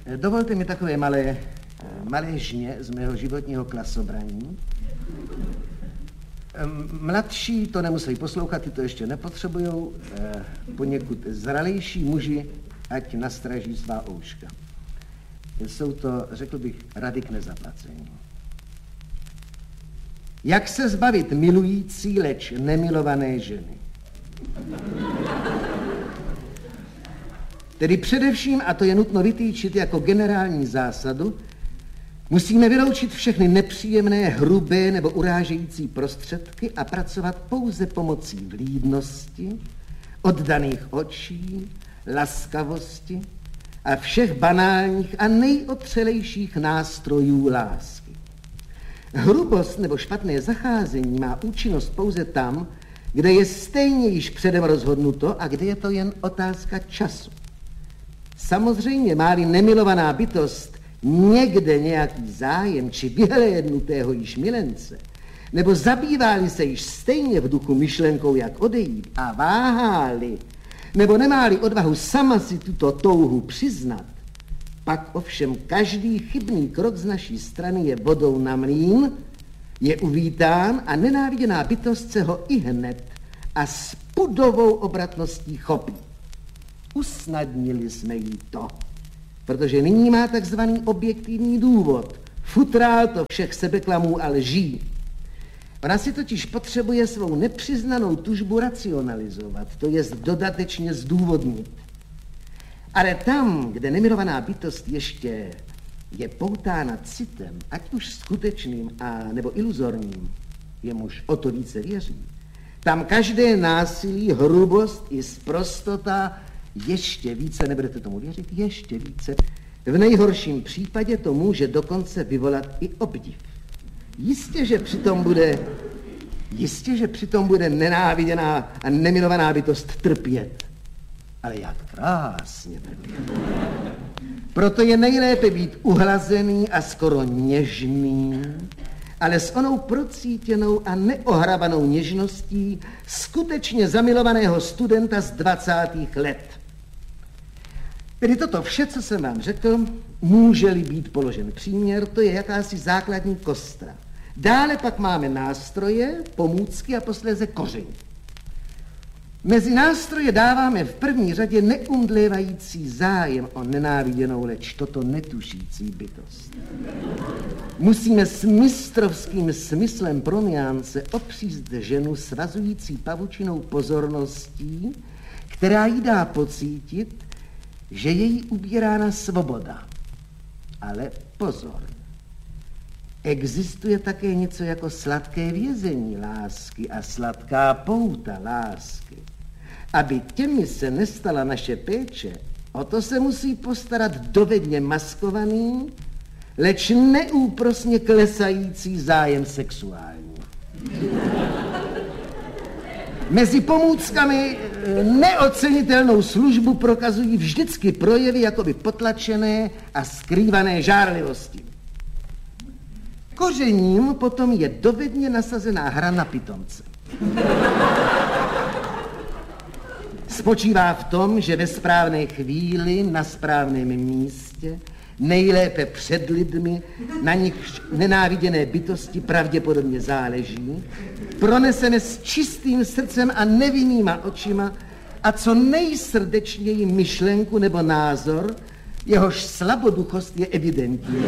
Dovolte mi takové malé žně z mého životního klasobraní. Mladší to nemusí poslouchat, ty to ještě nepotřebujou. Poněkud zralejší muži, ať nastraží svá ouška. Jsou to, řekl bych, rady k nezaplacení. Jak se zbavit milující, leč nemilované ženy? Tedy především, a to je nutno vytýčit jako generální zásadu, musíme vyloučit všechny nepříjemné, hrubé nebo urážející prostředky a pracovat pouze pomocí vlídnosti, oddaných očí, laskavosti a všech banálních a nejotřelejších nástrojů lásky. Hrubost nebo špatné zacházení má účinnost pouze tam, kde je stejně již předem rozhodnuto a kde je to jen otázka času. Samozřejmě má-li nemilovaná bytost někde nějaký zájem či vyhlédnutého již milence, nebo zabývá-li se již stejně v duchu myšlenkou, jak odejít a váhá-li, nebo nemá-li odvahu sama si tuto touhu přiznat, pak ovšem každý chybný krok z naší strany je vodou na mlýn, je uvítán a nenáviděná bytost se ho ihned a s pudovou obratností chopí. Usnadnili jsme jí to, protože nyní má takzvaný objektivní důvod. Futrál to všech sebeklamů a lží. Ona si totiž potřebuje svou nepřiznanou tužbu racionalizovat, to jest dodatečně zdůvodnit. Ale tam, kde nemilovaná bytost ještě je poutána citem, ať už skutečným a nebo iluzorním, jemuž o to více věří, tam každé násilí, hrubost i sprostota ještě více, nebudete tomu věřit, ještě více. V nejhorším případě to může dokonce vyvolat i obdiv. Jistě, že přitom bude nenáviděná a nemilovaná bytost trpět. Ale jak krásně trpět. Proto je nejlépe být uhlazený a skoro něžný, ale s onou procítěnou a neohrabanou něžností skutečně zamilovaného studenta z 20. let. Tedy toto vše, co jsem vám řekl, může-li být položen příměr, to je jakási základní kostra. Dále pak máme nástroje, pomůcky a posléze koření. Mezi nástroje dáváme v první řadě neumdlévající zájem o nenáviděnou, leč toto netušící bytost. Musíme s mistrovským smyslem pro nuance opříct ženu svazující pavučinou pozorností, která jí dá pocítit, že je jí ubírána svoboda. Ale pozor, existuje také něco jako sladké vězení lásky a sladká pouta lásky. Aby těmi se nestala naše péče, o to se musí postarat dovedně maskovaný, leč neúprosně klesající zájem sexuální. Mezi pomůckami neocenitelnou službu prokazují vždycky projevy jakoby potlačené a skrývané žárlivosti. Kořením potom je dovedně nasazená hra na pitomce. Spočívá v tom, že ve správné chvíli, na správném místě, nejlépe před lidmi, na nich nenáviděné bytosti pravděpodobně záleží, proneseme s čistým srdcem a nevinnýma očima a co nejsrdečněji myšlenku nebo názor, jehož slaboduchost je evidentní.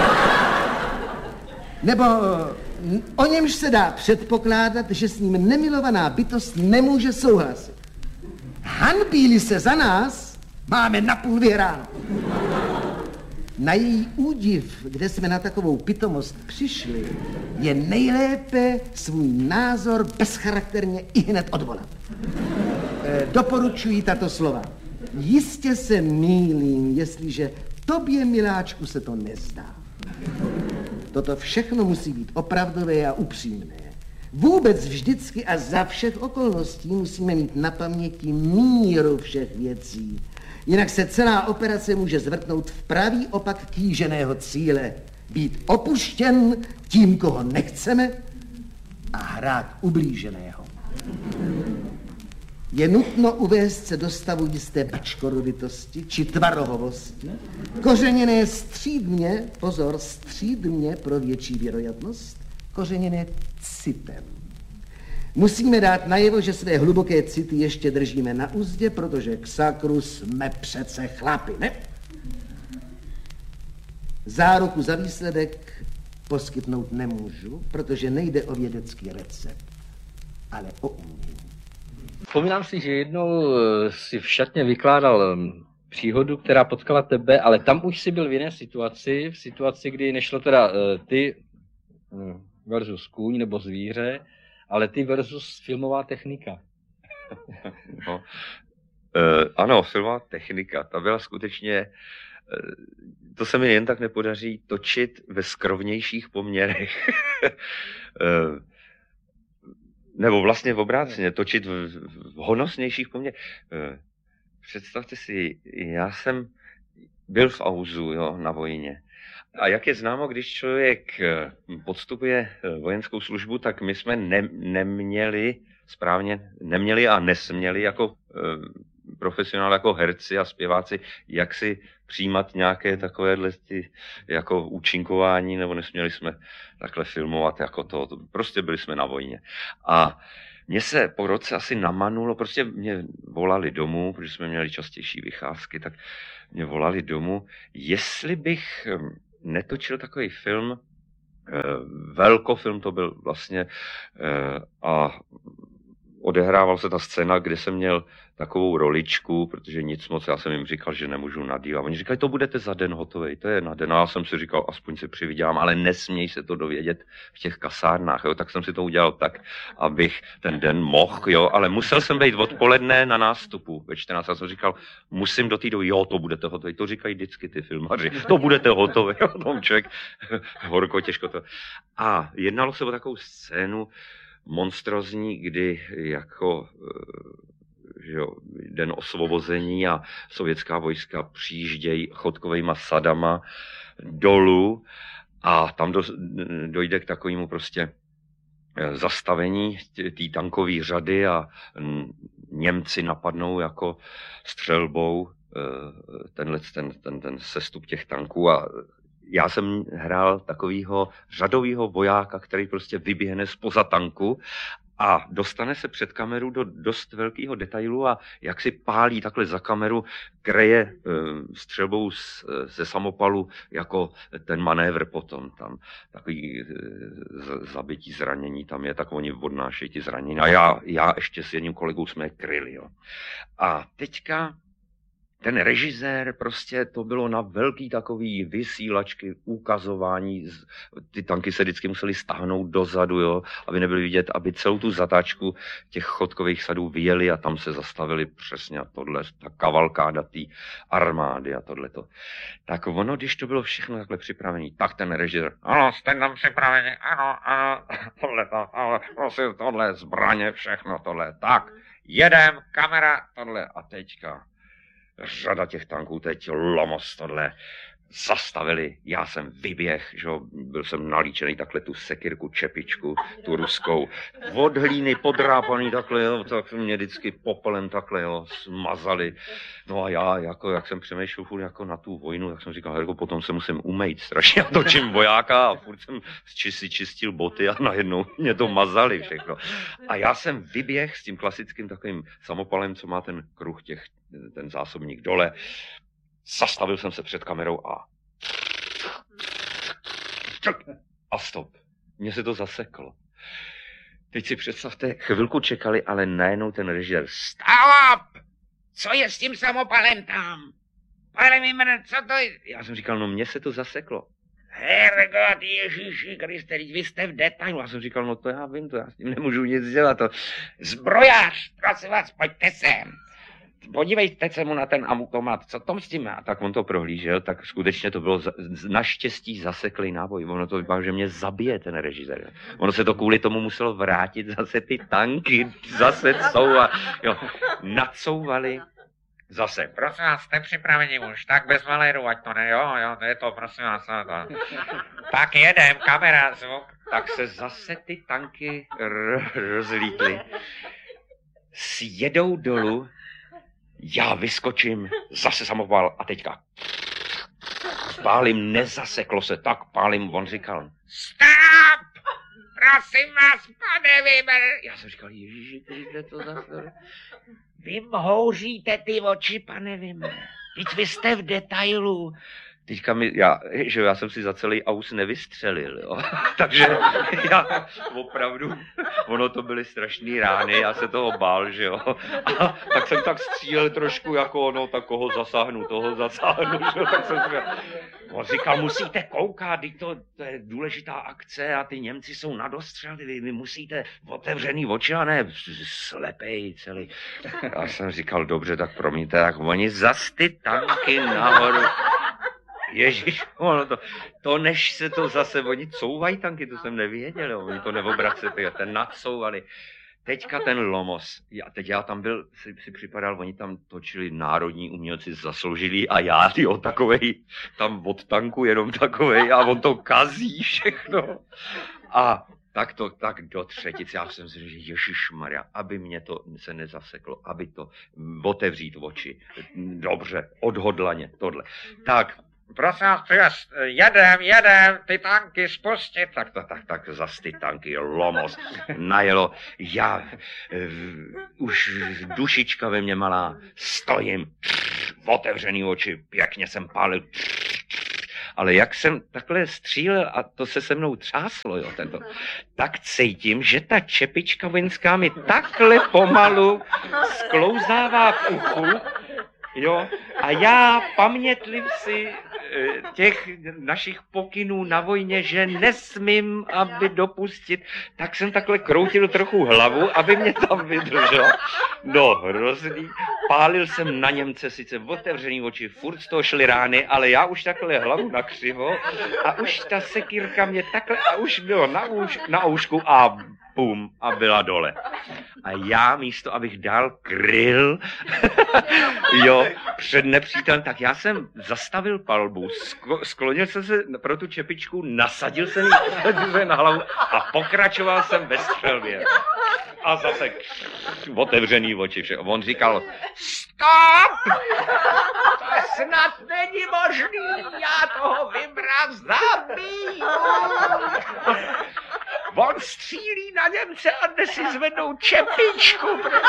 Nebo o němž se dá předpokládat, že s ním nemilovaná bytost nemůže souhlasit. Hanbí-li se za nás, máme napůl vyhráno. Na její údiv, kde jsme na takovou pitomost přišli, je nejlépe svůj názor bezcharakterně ihned odvolat. Doporučuji tato slova. Jistě se mýlím, jestliže tobě, miláčku, se to nezdá. Toto všechno musí být opravdové a upřímné. Vůbec vždycky a za všech okolností musíme mít na paměti míru všech věcí. Jinak se celá operace může zvrtnout v pravý opak kýženého cíle. Být opuštěn tím, koho nechceme, a hrát ublíženého. Je nutno uvést se do stavu jisté bačkoroditosti či tvarohovosti, kořeněné střídmě, pozor, střídmě pro větší věroятnost, kořeněné citem. Musíme dát najevo, že své hluboké city ještě držíme na uzdě, protože k sakru jsme přece chlapi, ne? Záruku za výsledek poskytnout nemůžu, protože nejde o vědecký recept, ale o umění. Vzpomínám si, že jednou si v šatně vykládal příhodu, která potkala tebe, ale tam už si byl v jiné situaci, v situaci, kdy nešlo teda ty versus kůň nebo zvíře, ale ty versus filmová technika. No, ano, filmová technika, ta byla skutečně, to se mi jen tak nepodaří točit ve skrovnějších poměrech. Nebo vlastně v obráceně, točit v honosnějších poměrech. Představte si, já jsem byl v auzu, jo, na vojně. A jak je známo, když člověk podstupuje vojenskou službu, tak my jsme neměli a nesměli jako profesionál, jako herci a zpěváci, jak si přijímat nějaké takovéhle jako účinkování, nebo nesměli jsme takhle filmovat jako to. Prostě byli jsme na vojně. A mně se po roce asi namanulo, prostě mě volali domů, protože jsme měli častější vycházky, tak mě volali domů, jestli bych netočil takový film, velkofilm to byl vlastně, a odehrával se ta scéna, kde jsem měl takovou roličku, protože nic moc, já jsem jim říkal, že nemůžu nadívat. Oni říkali, to budete za den hotovej, to je na den. A já jsem si říkal, aspoň si přivydělám, ale nesměj se to dovědět v těch kasárnách, jo. Tak jsem si to udělal tak, abych ten den mohl, jo, ale musel jsem být odpoledne na nástupu ve 14. Já jsem říkal, musím do té doby, jo, to budete hotovej. To říkají vždycky ty filmaři, to budete hotovej, jo, tom člověk horko, těžko to. A jednalo se o takovou scénu monstrozní, kdy jako že jo, den osvobození a sovětská vojska přijíždějí chodkovejma sadama dolů a tam dojde k takovému prostě zastavení té tankové řady a Němci napadnou jako střelbou ten sestup těch tanků a já jsem hrál takovýho řadovýho vojáka, který prostě vyběhne zpoza tanku a dostane se před kameru do dost velkého detailu a jak si pálí takhle za kameru, kreje střelbou ze samopalu jako ten manévr potom tam. Takový zabití zranění tam je, tak oni odnášejí ty zranění. A já ještě s jedním kolegou jsme je kryli. Jo. A teďka ten režisér, prostě to bylo na velký takový vysílačky, ukazování, ty tanky se vždycky museli stáhnout dozadu, jo, aby nebyly vidět, aby celou tu zatáčku těch chodkových sadů vyjeli a tam se zastavili přesně a tohle, ta kavalkáda té armády a tohleto. Tak ono, když to bylo všechno takhle připravené, tak ten režisér, ano, jste tam připraveni, ano, tohle zbraně, všechno tohle, tak, jedem, kamera, tohle a teďka. Řada těch tanků teď lomos tohle zastavili, já jsem vyběh, že jo, byl jsem nalíčený takhle tu sekirku, čepičku, tu ruskou, od hlíny podrápaný takhle, jo, tak mě vždycky popelem takhle, jo, smazali. No a já, jako, jak jsem přemýšlel furt jako na tu vojnu, tak jsem říkal, jako potom se musím umýt strašně, já točím vojáka a furt jsem si čistil boty a najednou mě to mazali všechno. A já jsem vyběh s tím klasickým takovým samopalem, co má ten kruh ten zásobník dole. Zastavil jsem se před kamerou a stop. Mně se to zaseklo. Teď si představte, chvilku čekali, ale najednou ten režisér. Stop! Co je s tím samopalem tam? Pane Mimr, co to je? Já jsem říkal, no mně se to zaseklo. Herregud, Ježíši Kriste, vy jste v detailu. Já jsem říkal, no to já vím, to já s tím nemůžu nic dělat. Zbrojař, prosím vás, pojďte sem. Podívejte se mu na ten automat, co tom s tím má? Tak on to prohlížel, tak skutečně to bylo naštěstí zaseklý náboj. Ono to vypadalo, že mě zabije ten režisér. Ono se to kvůli tomu muselo vrátit, zase ty tanky, zase couvat, jo, nacouvali. Zase, prosím vás, jste připraveni už, tak bez maléru, ať to ne, jo, je to, prosím vás, to. Tak jedem, kamera, zvuk. Tak se zase ty tanky rozlítly. sjedou dolů, já vyskočím, zase samoval a teďka pálím, nezaseklo se, tak pálím, on říkal, stop, prosím vás, pane Weber. Já jsem říkal, ježiši, kde to zase? Vy houříte ty oči, pane Weber, teď vy jste v detailu. Teďka já jsem si za celý aus nevystřelil, jo. Takže já opravdu, ono to byly strašný rány, já se toho bál, že jo. A tak jsem tak střílel trošku jako ono, tak toho zasáhnu, že jo. Tak jsem on říkal, musíte koukat, to je důležitá akce a ty Němci jsou nadostřeli, vy musíte otevřený oči a ne slepej celý. Já jsem říkal, dobře, tak promiňte, tak oni zas ty tanky nahoru. Ježíš, to než se to zase, oni couvají tanky, to jsem nevěděl, jo. Oni to neobraceli, ten nadcouvali. Teďka ten Lomos, teď já tam byl, si připadal, oni tam točili národní umělci zasloužilí a já, takovej, tam od tanku jenom takovej a on to kazí všechno. A tak do třetice, já jsem si říkal, ježišmarja, aby mě to se nezaseklo, aby to otevřít oči. Dobře, odhodlaně, tohle. Tak, prosím vás, jedem, ty tanky spustit. Tak, zas ty tanky, Lomos, najelo. Já, už dušička ve mně malá, stojím, otevřený oči, pěkně jsem pálil. Ale jak jsem takhle střílel a to se mnou třáslo, jo, tak cítím, že ta čepička vojenská mi takhle pomalu sklouzává k uchu, jo, a já pamětlivci těch našich pokynů na vojně, že nesmím, aby dopustit, tak jsem takhle kroutil trochu hlavu, aby mě tam vydržel. No, hrozný. Pálil jsem na Němce, sice otevřený oči, furt z toho šly rány, ale já už takhle hlavu nakřivo a už ta sekírka mě takhle a už bylo na oušku a bum, a byla dole. A já místo, abych dál kryl, jo, před nepřítelem, tak já jsem zastavil palbu, sklonil jsem se pro tu čepičku, nasadil jsem ji na hlavu a pokračoval jsem ve střelbě. A zase otevřený oči vše. On říkal, stop! To snad není možný, já toho Vibra zabiju! On střílí na Němce a jde si zvednou čepičku.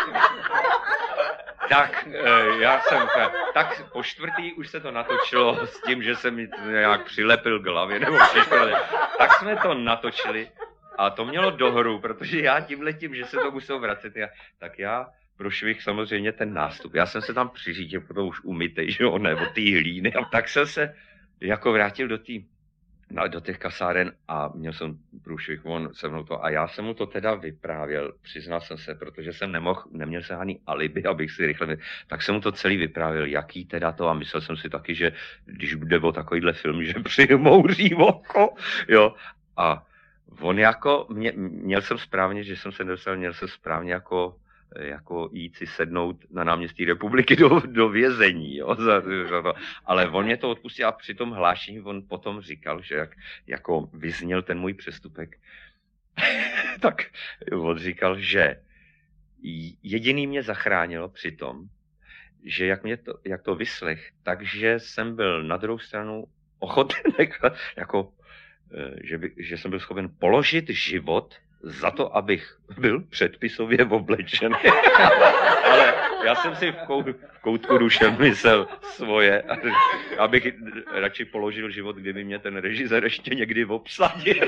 Tak já jsem tak po čtvrtý už se to natočilo s tím, že jsem mi nějak přilepil k hlavě, nebo tak jsme to natočili a to mělo dohru, protože já tímhletím, že se to muselo vracet, tak já prošvih samozřejmě ten nástup. Já jsem se tam přiřídil, potom už umytej, že jo, nebo ty hlíny. A tak jsem se jako vrátil do těch kasáren a měl jsem průšvih, on se mnou to, a já jsem mu to teda vyprávěl, přiznal jsem se, protože jsem neměl se ani alibi, abych si rychle, tak jsem mu to celý vyprávěl, jaký teda to, a myslel jsem si taky, že když bude o takovýhle film, že přimouří oko, jo, a on jako, měl jsem správně, že jsem se nedostal, měl jsem správně jako jít si sednout na náměstí Republiky do vězení, jo, ale on mě to odpustil a při tom hlášení on potom říkal, že jako vyzněl ten můj přestupek, tak on říkal, že jediný mě zachránilo při tom, že jak to vyslech, takže jsem byl na druhou stranu ochoten, jako, že jsem byl schopen položit život za to, abych byl předpisově oblečený. Ale já jsem si v koutku duše myslel svoje, abych radši položil život, kdyby mě ten režisér ještě někdy obsadil.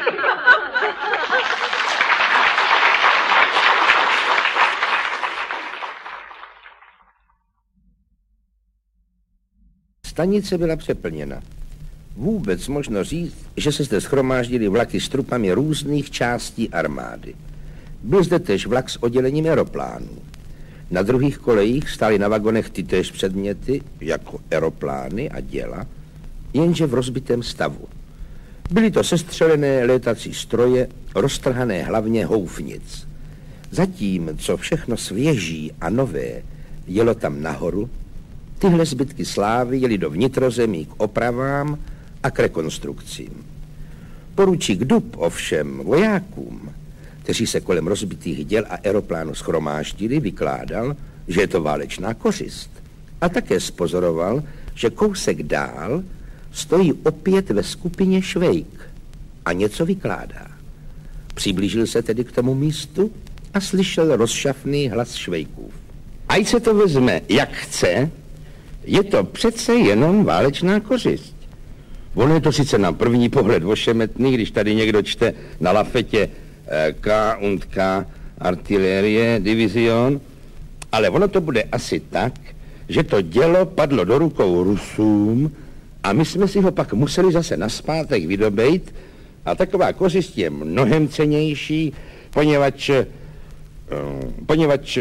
Stanice byla přeplněna. Vůbec možno říct, že se zde shromáždily vlaky s trupami různých částí armády. Byl zde též vlak s oddělením aeroplánů. Na druhých kolejích stály na vagonech tytéž předměty, jako aeroplány a děla, jenže v rozbitém stavu. Byly to sestřelené létací stroje, roztrhané hlavně houfnic. Zatím, co všechno svěží a nové jelo tam nahoru, tyhle zbytky slávy jeli do vnitrozemí k opravám a k rekonstrukcím. Poručík Dub ovšem vojákům kteří se kolem rozbitých děl a aeroplánu shromáždili, vykládal, že je to válečná kořist. A také spozoroval, že kousek dál stojí opět ve skupině Švejk a něco vykládá. Přiblížil se tedy k tomu místu a slyšel rozšafný hlas Švejkův. Ať se to vezme, jak chce, je to přece jenom válečná kořist. Ono je to sice na první pohled ošemetný, když tady někdo čte na lafetě K&K artilérie divizion, ale ono to bude asi tak, že to dělo padlo do rukou Rusům a my jsme si ho pak museli zase nazpátek vydobejt a taková kořist je mnohem cennější, poněvadž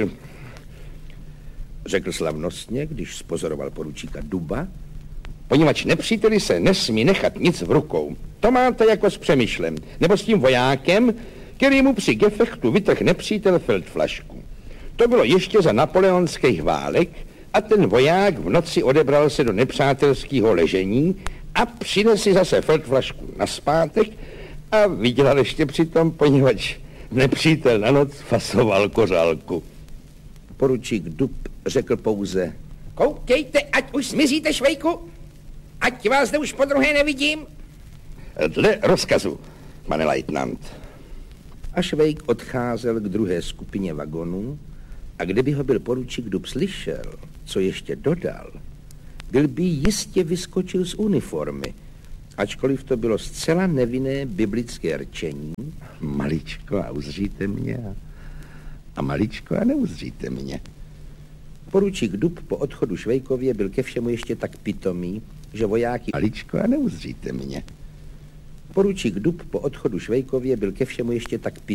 řekl slavnostně, když spozoroval poručíka Duba, poněvadž nepříteli se nesmí nechat nic v rukou. To máte jako s Přemyšlem, nebo s tím vojákem, který mu při gefechtu vytrhl nepřítel feldflašku. To bylo ještě za napoleonských válek a ten voják v noci odebral se do nepřátelského ležení a přinesl zase feldflašku nazpátek a vydělal ještě přitom, poněvadž nepřítel na noc fasoval kořálku. Poručík Dub řekl pouze: koukejte, ať už zmizíte, Švejku, ať vás zde už podruhé nevidím. Dle rozkazu, pane lejtnant. A Švejk odcházel k druhé skupině vagonů a kdyby ho byl poručík Dub slyšel, co ještě dodal, byl by jistě vyskočil z uniformy, ačkoliv to bylo zcela nevinné biblické rčení. Maličko a uzříte mě a maličko a neuzříte mě. Poručík Dub po odchodu Švejkově byl ke všemu ještě tak pitomý, že vojáky maličko a neuzříte mě. Poručík Dub po odchodu Švejkově byl ke všemu ještě tak pitomý,